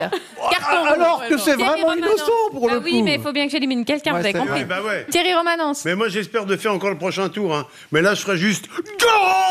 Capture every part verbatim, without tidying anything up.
Carton. Alors que c'est Thierry vraiment Romanens. innocent pour bah le oui, coup. mais il faut bien que j'élimine quelqu'un, Ouais, vous avez c'est compris. vrai. Bah ouais. Thierry Romanens. Mais moi, j'espère de faire encore le prochain tour. Hein. Mais là, je ferai juste... Go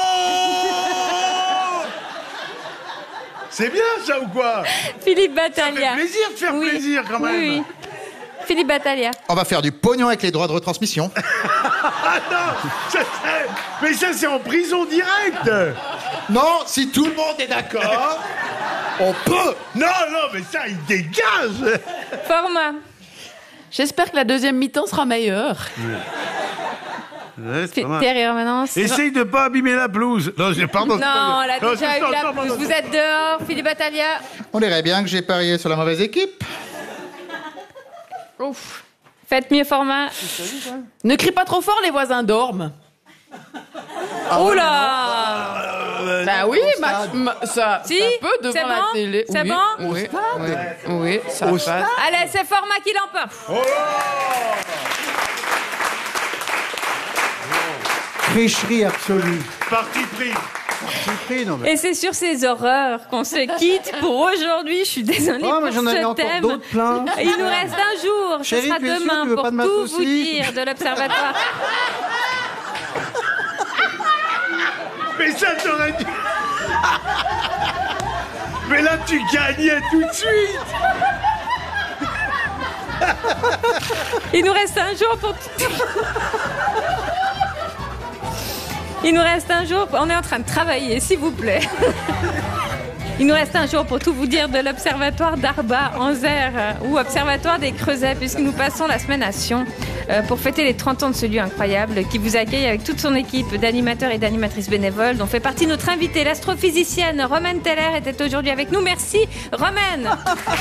C'est bien, ça, ou quoi? Philippe Ça Battaglia. fait plaisir de faire Oui. plaisir, quand même. Oui, oui. Philippe Battaglia. On va faire du pognon avec les droits de retransmission. Ah non ça, c'est- Mais ça, c'est en prison directe. Non, si tout le monde est d'accord, on peut. Non, non, mais ça, il dégage. Format. J'espère que la deuxième mi-temps sera meilleure. Ouais, c'est pas mal. Thierry Romanens. Essaye de pas abîmer la pelouse. Non, j'ai- pardon. Non, on l'a Non, déjà c'est eu ça, la non, plus. non, Vous non. êtes dehors, Philippe Battaglia. On dirait bien que j'ai parié sur la mauvaise équipe. Ouf. Faites mieux, Format. Ne crie pas trop fort, les voisins dorment. Oula. Bah oui, ma- ma- ça, Si, ça peut devant c'est la bon télé. C'est oui, bon oui, oui, oui, ça passe. Allez, c'est Format qui l'emporte. Tricherie absolue. Parti pris. Tricherie, non mais... Et c'est sur ces horreurs qu'on se quitte pour aujourd'hui. Je suis désolée Oh, pour mais j'en avais ce encore thème. d'autres plein. Il nous reste un jour. Chérie, Ce sera tu es sûre, demain tu veux pour pas de tout maths vous aussi dire de l'Observatoire. Mais ça t'aurait dû... Mais là, tu gagnais tout de suite. Il nous reste un jour pour tout... Il nous reste un jour... On est en train de travailler, s'il vous plaît. Il nous reste un jour pour tout vous dire de l'Observatoire d'Arba, en Zer, euh, ou Observatoire des Creusets, puisque nous passons la semaine à Sion euh, pour fêter les trente ans de ce lieu incroyable qui vous accueille avec toute son équipe d'animateurs et d'animatrices bénévoles, dont fait partie notre invitée, l'astrophysicienne Romaine Teller, était aujourd'hui avec nous. Merci, Romaine.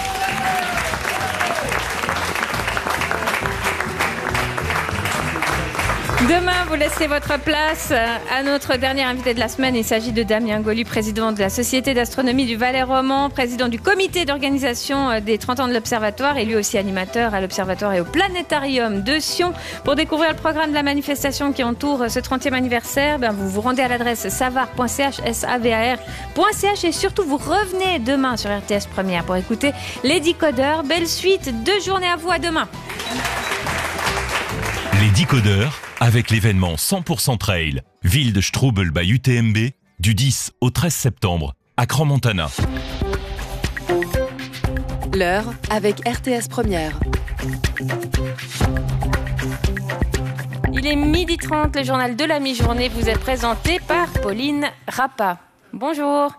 Demain, vous laissez votre place à notre dernier invité de la semaine. Il s'agit de Damien Golu, président de la Société d'astronomie du Valais-Roman, président du comité d'organisation des trente ans de l'Observatoire et lui aussi animateur à l'Observatoire et au Planétarium de Sion. Pour découvrir le programme de la manifestation qui entoure ce trentième anniversaire, ben vous vous rendez à l'adresse savar point c h, s a v a r point c h et surtout vous revenez demain sur R T S Première pour écouter les Décodeurs. Belle suite de journée à vous, à demain. Les Décodeurs, avec l'événement cent pour cent Trail, ville de Strubel by U T M B, du dix au treize septembre, à Crans-Montana. L'heure avec R T S Première. Il est midi trente, le journal de la mi-journée vous est présenté par Pauline Rappa. Bonjour.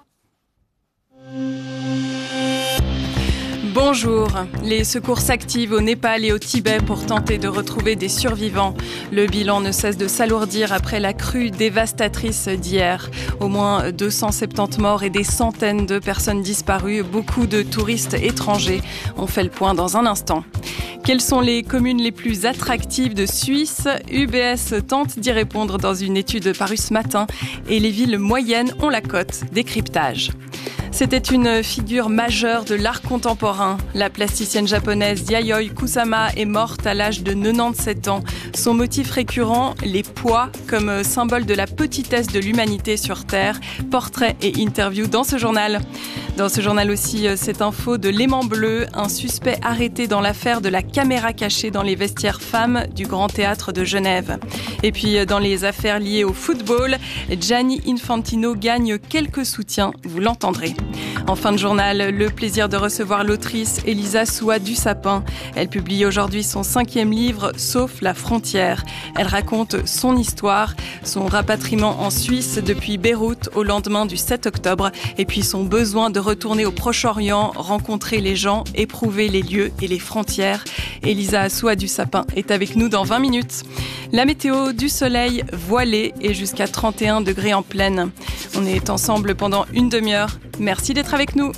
Bonjour. Les secours s'activent au Népal et au Tibet pour tenter de retrouver des survivants. Le bilan ne cesse de s'alourdir après la crue dévastatrice d'hier. Au moins deux cent soixante-dix morts et des centaines de personnes disparues. Beaucoup de touristes étrangers. On fait le point dans un instant. Quelles sont les communes les plus attractives de Suisse ? U B S tente d'y répondre dans une étude parue ce matin. Et les villes moyennes ont la cote. Décryptage. C'était une figure majeure de l'art contemporain. La plasticienne japonaise Yayoi Kusama est morte à l'âge de quatre-vingt-dix-sept ans. Son motif récurrent, les poids, comme symbole de la petitesse de l'humanité sur Terre. Portrait et interview dans ce journal. Dans ce journal aussi, cette info de l'Aimant Bleu, un suspect arrêté dans l'affaire de la caméra cachée dans les vestiaires femmes du Grand Théâtre de Genève. Et puis, dans les affaires liées au football, Gianni Infantino gagne quelques soutiens, vous l'entendrez. En fin de journal, le plaisir de recevoir l'autrice Elisa Soua du Sapin. Elle publie aujourd'hui son cinquième livre, Sauf la frontière. Elle raconte son histoire, son rapatriement en Suisse depuis Beyrouth au lendemain du sept octobre, et puis son besoin de retourner au Proche-Orient, rencontrer les gens, éprouver les lieux et les frontières. Elisa Soua du Sapin est avec nous dans vingt minutes. La météo, du soleil voilé et jusqu'à trente et un degrés en pleine. On est ensemble pendant une demi-heure. Merci d'être avec nous.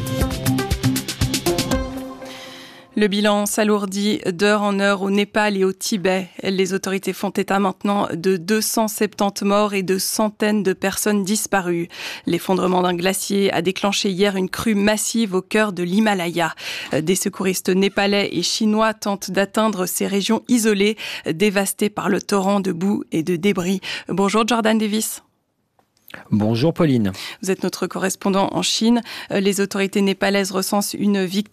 Le bilan s'alourdit d'heure en heure au Népal et au Tibet. Les autorités font état maintenant de deux cent soixante-dix morts et de centaines de personnes disparues. L'effondrement d'un glacier a déclenché hier une crue massive au cœur de l'Himalaya. Des secouristes népalais et chinois tentent d'atteindre ces régions isolées, dévastées par le torrent de boue et de débris. Bonjour Jordan Davis. Bonjour Pauline. Vous êtes notre correspondant en Chine. Les autorités népalaises recensent une victime